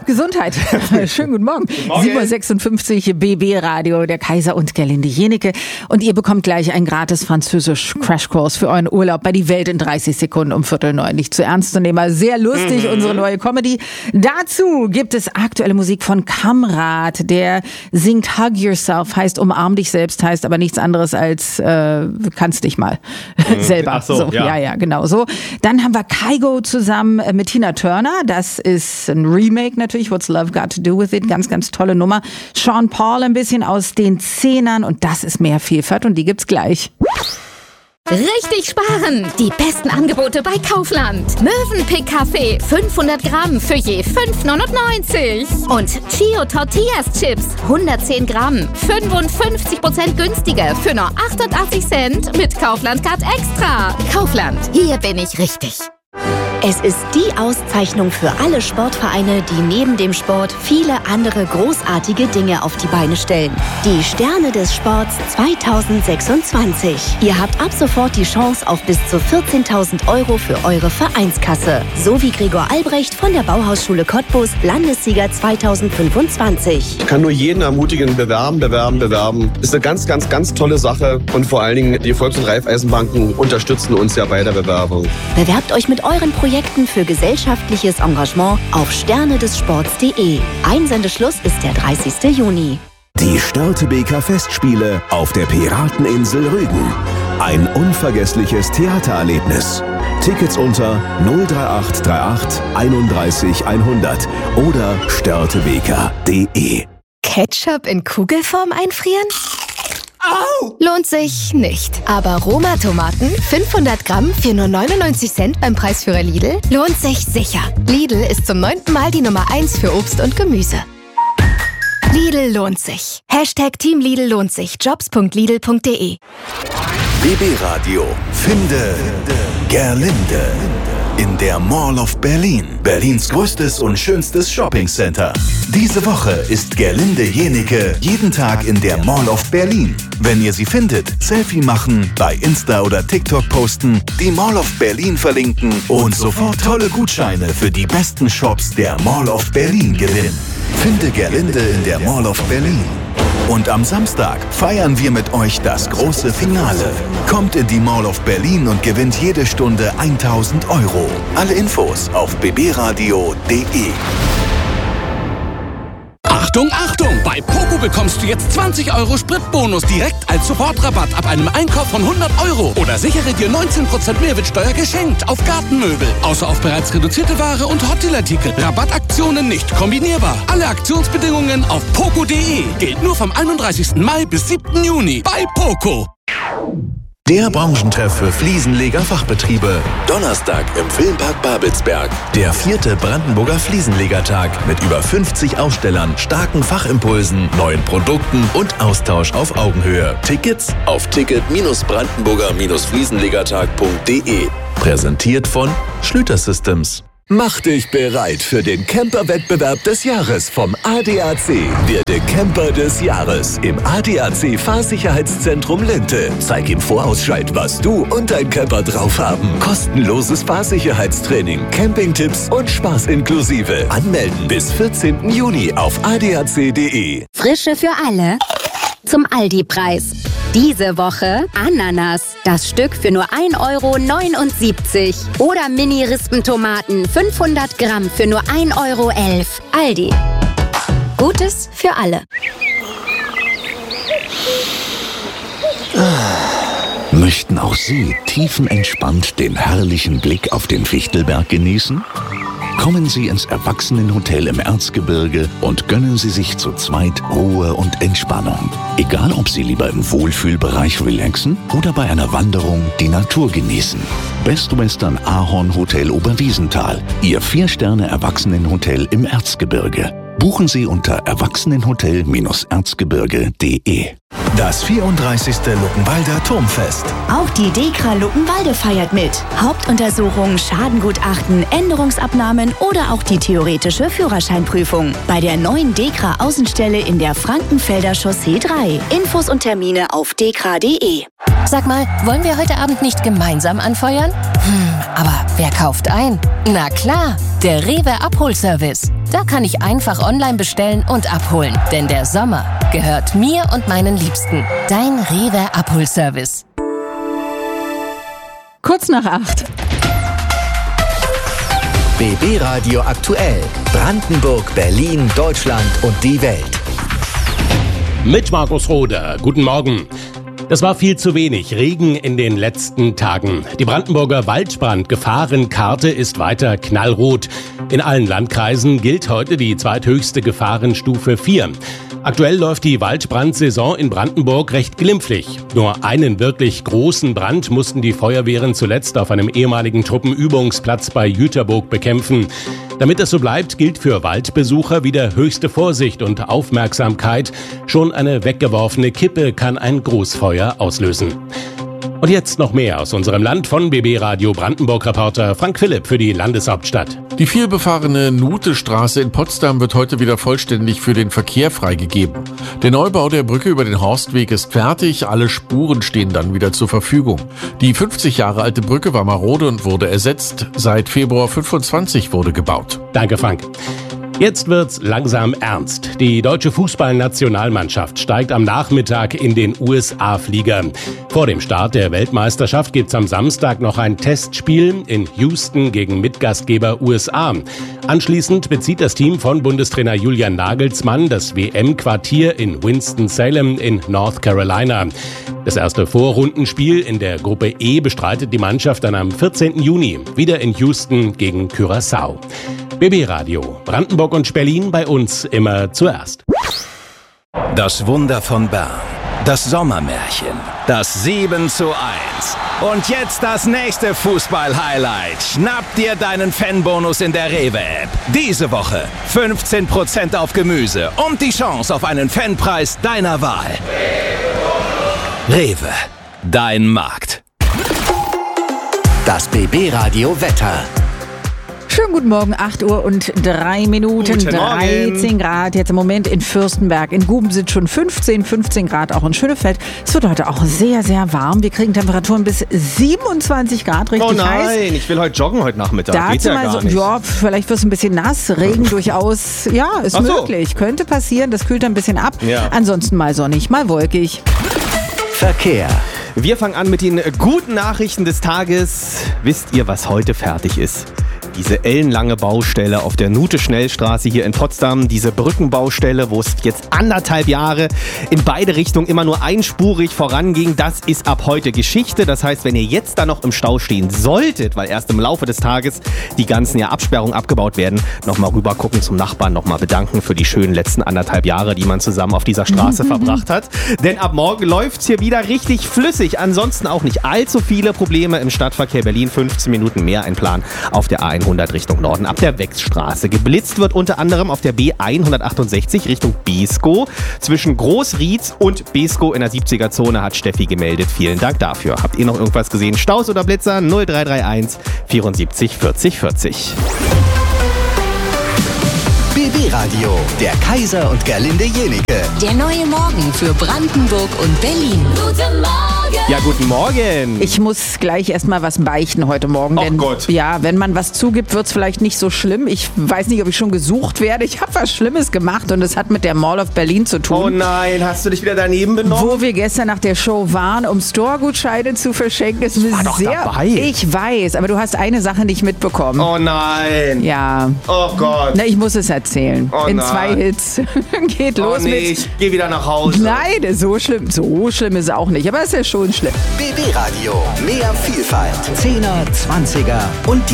Gesundheit. Schönen guten Morgen. 7.56 Uhr BB Radio, der Kaiser und Gerlinde Jenecke. Und ihr bekommt gleich einen gratis Französisch-Crashkurs für euren Urlaub bei Die Welt in 30 Sekunden um 8:45. Nicht zu ernst zu nehmen, aber sehr lustig, unsere neue Comedy. Dazu gibt es aktuelle Musik von Kamrat, der singt Hug Yourself, heißt umarm dich selbst, heißt aber nichts anderes als kannst dich mal selber. Ach so, ja, genau so. Dann haben wir Kygo zusammen mit Tina Turner. Das ist ein Remake natürlich. What's Love Got to Do with It? Ganz, ganz tolle Nummer. Sean Paul ein bisschen aus den Zehnern und das ist mehr Vielfalt und die gibt's gleich. Richtig sparen! Die besten Angebote bei Kaufland. Mövenpick Kaffee 500 Gramm für je 5,99. Und Chio Tortillas Chips 110 Gramm 55% günstiger für nur 88 Cent mit Kaufland Card Extra. Kaufland, hier bin ich richtig. Es ist die Auszeichnung für alle Sportvereine, die neben dem Sport viele andere großartige Dinge auf die Beine stellen. Die Sterne des Sports 2026. Ihr habt ab sofort die Chance auf bis zu 14.000 Euro für eure Vereinskasse. So wie Gregor Albrecht von der Bauhausschule Cottbus, Landessieger 2025. Ich kann nur jeden ermutigen, bewerben. Ist eine ganz, ganz, ganz tolle Sache. Und vor allen Dingen, die Volks- und Raiffeisenbanken unterstützen uns ja bei der Bewerbung. Bewerbt euch mit euren Projekten für gesellschaftliches Engagement auf sternedessports.de. Einsendeschluss ist der 30. Juni. Die Störtebeker Festspiele auf der Pirateninsel Rügen. Ein unvergessliches Theatererlebnis. Tickets unter 03838 31 100 oder störtebeker.de. Ketchup in Kugelform einfrieren? Lohnt sich nicht. Aber Roma-Tomaten, 500 Gramm für nur 99 Cent beim Preisführer Lidl, lohnt sich sicher. Lidl ist zum 9. Mal die Nummer 1 für Obst und Gemüse. Lidl lohnt sich. Hashtag Team Lidl lohnt sich. Jobs.lidl.de. BB Radio. Finde Gerlinde. In der Mall of Berlin. Berlins größtes und schönstes Shoppingcenter. Diese Woche ist Gerlinde Jenecke jeden Tag in der Mall of Berlin. Wenn ihr sie findet, Selfie machen, bei Insta oder TikTok posten, die Mall of Berlin verlinken und sofort tolle Gutscheine für die besten Shops der Mall of Berlin gewinnen. Finde Gerlinde in der Mall of Berlin. Und am Samstag feiern wir mit euch das große Finale. Kommt in die Mall of Berlin und gewinnt jede Stunde 1.000 Euro. Alle Infos auf bbradio.de. Achtung, Achtung! Bei Poco bekommst du jetzt 20 Euro Spritbonus direkt als Sofortrabatt ab einem Einkauf von 100 Euro. Oder sichere dir 19% Mehrwertsteuer geschenkt auf Gartenmöbel. Außer auf bereits reduzierte Ware und Hotdeal-Artikel. Rabattaktionen nicht kombinierbar. Alle Aktionsbedingungen auf poco.de. Gilt nur vom 31. Mai bis 7. Juni bei Poco. Der Branchentreff für Fliesenleger-Fachbetriebe. Donnerstag im Filmpark Babelsberg. Der 4. Brandenburger Fliesenlegertag mit über 50 Ausstellern, starken Fachimpulsen, neuen Produkten und Austausch auf Augenhöhe. Tickets auf ticket-brandenburger-fliesenlegertag.de. Präsentiert von Schlüter Systems. Mach dich bereit für den Camper-Wettbewerb des Jahres vom ADAC. Werde Camper des Jahres im ADAC Fahrsicherheitszentrum Linte. Zeig im Vorausscheid, was du und dein Camper drauf haben. Kostenloses Fahrsicherheitstraining, Campingtipps und Spaß inklusive. Anmelden bis 14. Juni auf adac.de. Frische für alle zum Aldi-Preis. Diese Woche Ananas, das Stück für nur 1,79 € oder Mini-Rispentomaten 500 Gramm für nur 1,11 €. Aldi. Gutes für alle. Möchten auch Sie tiefenentspannt den herrlichen Blick auf den Fichtelberg genießen? Kommen Sie ins Erwachsenenhotel im Erzgebirge und gönnen Sie sich zu zweit Ruhe und Entspannung. Egal, ob Sie lieber im Wohlfühlbereich relaxen oder bei einer Wanderung die Natur genießen. Best Western Ahorn Hotel Oberwiesenthal, Ihr 4-Sterne-Erwachsenenhotel im Erzgebirge. Buchen Sie unter erwachsenenhotel-erzgebirge.de. Das 34. Luckenwalder Turmfest. Auch die DEKRA Luckenwalde feiert mit. Hauptuntersuchungen, Schadengutachten, Änderungsabnahmen oder auch die theoretische Führerscheinprüfung. Bei der neuen DEKRA Außenstelle in der Frankenfelder Chaussee 3. Infos und Termine auf dekra.de. Sag mal, wollen wir heute Abend nicht gemeinsam anfeuern? Aber wer kauft ein? Na klar, der Rewe Abholservice. Da kann ich einfach online bestellen und abholen. Denn der Sommer gehört mir und meinen Liebsten. Dein Rewe Abholservice. Kurz nach 8. BB Radio aktuell. Brandenburg, Berlin, Deutschland und die Welt. Mit Markus Roder. Guten Morgen. Das war viel zu wenig Regen in den letzten Tagen. Die Brandenburger Waldbrandgefahrenkarte ist weiter knallrot. In allen Landkreisen gilt heute die zweithöchste Gefahrenstufe 4. Aktuell läuft die Waldbrandsaison in Brandenburg recht glimpflich. Nur einen wirklich großen Brand mussten die Feuerwehren zuletzt auf einem ehemaligen Truppenübungsplatz bei Jüterburg bekämpfen. Damit es so bleibt, gilt für Waldbesucher wieder höchste Vorsicht und Aufmerksamkeit. Schon eine weggeworfene Kippe kann ein Großfeuer auslösen. Und jetzt noch mehr aus unserem Land von BB Radio Brandenburg-Reporter Frank Philipp für die Landeshauptstadt. Die vielbefahrene Nutestraße in Potsdam wird heute wieder vollständig für den Verkehr freigegeben. Der Neubau der Brücke über den Horstweg ist fertig, alle Spuren stehen dann wieder zur Verfügung. Die 50 Jahre alte Brücke war marode und wurde ersetzt. Seit Februar 25 wurde gebaut. Danke, Frank. Jetzt wird's langsam ernst. Die deutsche Fußballnationalmannschaft steigt am Nachmittag in den USA-Flieger. Vor dem Start der Weltmeisterschaft gibt's am Samstag noch ein Testspiel in Houston gegen Mitgastgeber USA. Anschließend bezieht das Team von Bundestrainer Julian Nagelsmann das WM-Quartier in Winston-Salem in North Carolina. Das erste Vorrundenspiel in der Gruppe E bestreitet die Mannschaft dann am 14. Juni wieder in Houston gegen Curaçao. BB Radio, Brandenburg und Berlin, bei uns immer zuerst. Das Wunder von Bern. Das Sommermärchen. Das 7:1. Und jetzt das nächste Fußball-Highlight. Schnapp dir deinen Fanbonus in der Rewe-App. Diese Woche 15% auf Gemüse und die Chance auf einen Fanpreis deiner Wahl. Rewe, dein Markt. Das BB Radio Wetter. Schönen guten Morgen, 8 Uhr und 3 Minuten, Guten 13 Morgen. Grad jetzt im Moment in Fürstenberg. In Guben sind schon 15 Grad, auch in Schönefeld. Es wird heute auch sehr, sehr warm. Wir kriegen Temperaturen bis 27 Grad, richtig heiß. Oh nein, ich will heute joggen heute Nachmittag. Geht Dazu ja mal gar so, nicht. ja, vielleicht wird es ein bisschen nass, Regen durchaus, ja, ist Ach so. möglich. Könnte passieren, das kühlt ein bisschen ab. Ja. Ansonsten mal sonnig, mal wolkig. Verkehr. Wir fangen an mit den guten Nachrichten des Tages. Wisst ihr, was heute fertig ist? Diese ellenlange Baustelle auf der Nute-Schnellstraße hier in Potsdam, diese Brückenbaustelle, wo es jetzt 1,5 Jahre in beide Richtungen immer nur einspurig voranging, das ist ab heute Geschichte. Das heißt, wenn ihr jetzt da noch im Stau stehen solltet, weil erst im Laufe des Tages die ganzen Absperrungen abgebaut werden, nochmal rüber gucken zum Nachbarn, nochmal bedanken für die schönen letzten 1,5 Jahre, die man zusammen auf dieser Straße verbracht hat. Denn ab morgen läuft's hier wieder richtig flüssig. Ansonsten auch nicht allzu viele Probleme im Stadtverkehr Berlin. 15 Minuten mehr ein Plan auf der A100 Richtung Norden ab der Wechsstraße. Geblitzt wird unter anderem auf der B168 Richtung Beeskow. Zwischen Großrietz und Beeskow in der 70er-Zone hat Steffi gemeldet. Vielen Dank dafür. Habt ihr noch irgendwas gesehen? Staus oder Blitzer? 0331 74 40 40. BB Radio, der Kaiser und Gerlinde Jenike. Der neue Morgen für Brandenburg und Berlin. Guten Morgen! Ja, guten Morgen. Ich muss gleich erstmal was beichten heute Morgen. Ach Denn, Gott. ja, wenn man was zugibt, wird es vielleicht nicht so schlimm. Ich weiß nicht, ob ich schon gesucht werde. Ich habe was Schlimmes gemacht und es hat mit der Mall of Berlin zu tun. Oh nein, hast du dich wieder daneben benommen? Wo wir gestern nach der Show waren, um Store-Gutscheine zu verschenken, ist mir war doch sehr. dabei. Ich weiß, aber du hast eine Sache nicht mitbekommen. Oh nein. Ja. Oh Gott. Na, ich muss es erzählen. Oh In nein. 2 Hits. Geht Oh los nee, mit. ich geh wieder nach Hause. Nein, so schlimm ist es auch nicht. Aber es ist ja schon schlimm. BB Radio, mehr Vielfalt. 10er, 20er und die